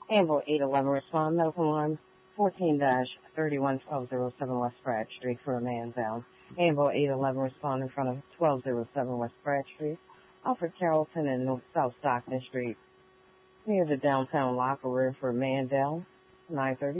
Amble 811 respond, medical alarm 14-311207 West Pratt Street for a man down. Amble 811 respond in front of 1207 West Pratt Street, Alfred Carrollton and North South Stockton Street, near the downtown locker room for a man down, 9:30.